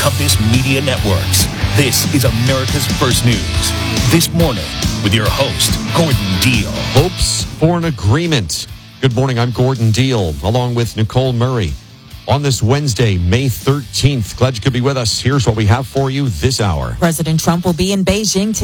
Compass Media Networks. This is America's First News. This morning with your host, Gordon Deal. Hopes for an agreement. Good morning, I'm Gordon Deal, along with Nicole Murray. On this Wednesday, May 13th, glad you could be with us. Here's what we have for you this hour. President Trump will be in Beijing today.